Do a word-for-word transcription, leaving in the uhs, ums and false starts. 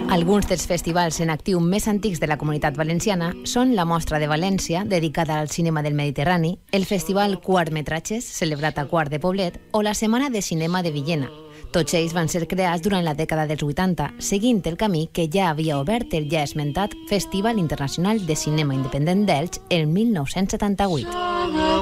Alguns dels festivals en actiu més antics de la Comunitat Valenciana són la Mostra de València, dedicada al cinema del Mediterrani, el Festival Quart Metratges, celebrat a Quart de Poblet, o la Setmana de Cinema de Villena. Tots ells van ser creats durant la dècada dels vuitanta, seguint el camí que ja havia obert el ja esmentat Festival Internacional de Cinema Independent d'Elx el mil nou-cents setanta-vuit.